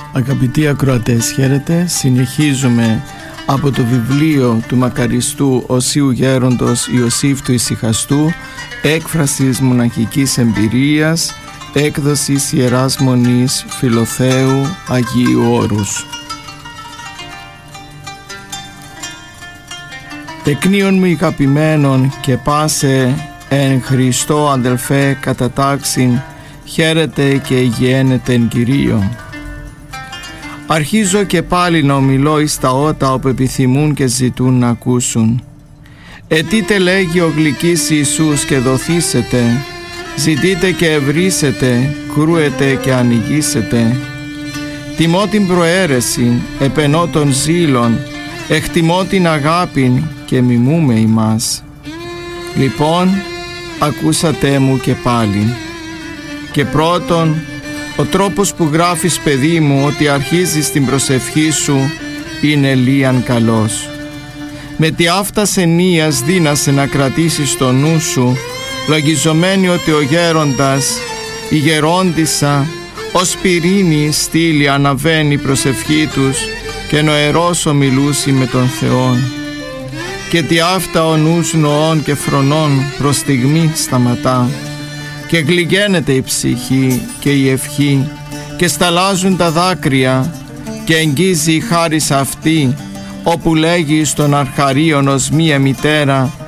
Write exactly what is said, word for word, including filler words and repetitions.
Αγαπητοί ακροατές, χαίρετε. Συνεχίζουμε από το βιβλίο του μακαριστού Οσίου Γέροντος Ιωσήφ του Ησυχαστού, έκφρασης μοναχικής εμπειρίας, έκδοσης Ιεράς Μονής Φιλοθέου Αγίου Όρους. Τεκνίων μου αγαπημένων και πάσε εν Χριστώ αδελφέ κατά τάξιν, χαίρετε και υγιένετε εν Κυρίω. Αρχίζω και πάλι να ομιλώ εις τα ότα όπου επιθυμούν και ζητούν να ακούσουν. Ετείτε λέγει ο γλυκής Ιησούς και δοθήσετε, ζητείτε και ευρύσετε, κρούετε και ανοιγήσετε. Τιμώ την προαίρεση, επενώ των ζήλων, εκτιμώ την αγάπην και μιμούμε ημάς. Λοιπόν, ακούσατε μου και πάλι. Και πρώτον, ο τρόπος που γράφεις, παιδί μου, ότι αρχίζεις την προσευχή σου είναι λίαν καλός. Με τι αυτάς ενίας δύνασε να κρατήσεις το νου σου, λογιζομένη ότι ο γέροντας, η γερόντισσα, ως πυρήνη στήλη αναβαίνει η προσευχή τους και νοερός ομιλούσι με τον Θεόν. Και τι αυτά ο νους νοών και φρονών προς στιγμή σταματά και γλυγαίνεται η ψυχή και η ευχή και σταλάζουν τα δάκρυα και εγγίζει η χάρις αυτή, όπου λέγει στον αρχαρίον ως μία μητέρα